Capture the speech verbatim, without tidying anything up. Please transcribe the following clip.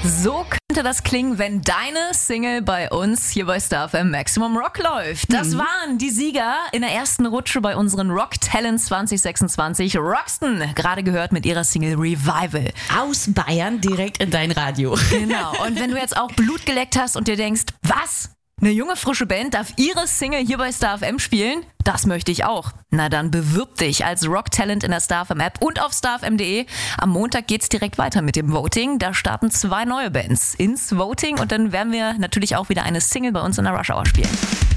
So könnte das klingen, wenn deine Single bei uns hier bei Star F M Maximum Rock läuft. Das mhm. waren die Sieger in der ersten Rutsche bei unseren Rock Talents zwanzig sechsundzwanzig. Roxton, gerade gehört mit ihrer Single Revival. Aus Bayern direkt in dein Radio. Genau. Und wenn du jetzt auch Blut geleckt hast und dir denkst, was? Eine junge, frische Band darf ihre Single hier bei Star F M spielen? Das möchte ich auch. Na dann bewirb dich als Rock-Talent in der Star F M App und auf star f m punkt de. Am Montag geht's direkt weiter mit dem Voting. Da starten zwei neue Bands ins Voting und dann werden wir natürlich auch wieder eine Single bei uns in der Rush Hour spielen.